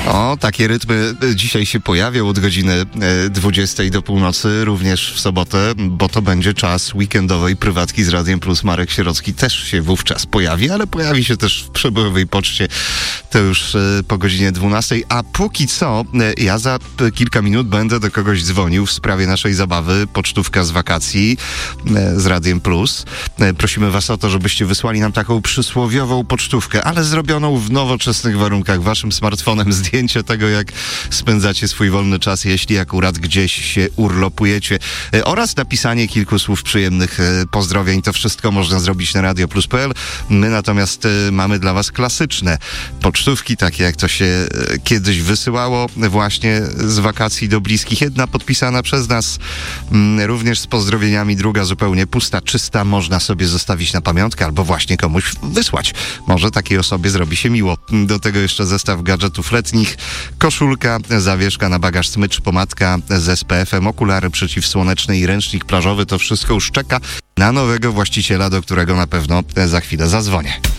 O, takie rytmy dzisiaj się pojawią od godziny 20 do północy, również w sobotę, bo to będzie czas weekendowej prywatki z Radiem Plus. Marek Sierocki też się wówczas pojawi, ale pojawi się też w przebojowej poczcie, to już po godzinie 12. A póki co, ja za kilka minut będę do kogoś dzwonił w sprawie naszej zabawy, pocztówka z wakacji z Radiem Plus. Prosimy was o to, żebyście wysłali nam taką przysłowiową pocztówkę, ale zrobioną w nowoczesnych warunkach, waszym smartfonem, zdjęcie tego, jak spędzacie swój wolny czas, jeśli akurat gdzieś się urlopujecie, oraz napisanie kilku słów przyjemnych pozdrowień. To wszystko można zrobić na radioplus.pl. My natomiast mamy dla was klasyczne pocztówki, takie jak to się kiedyś wysyłało właśnie z wakacji do bliskich. Jedna podpisana przez nas, również z pozdrowieniami, druga zupełnie pusta, czysta, można sobie zostawić na pamiątkę albo właśnie komuś wysłać. Może takiej osobie zrobi się miło. Do tego jeszcze zestaw gadżetów letnich, koszulka, zawieszka na bagaż, smycz, pomadka z SPF-em, okulary przeciwsłoneczne i ręcznik plażowy. To wszystko już czeka na nowego właściciela, do którego na pewno za chwilę zadzwonię.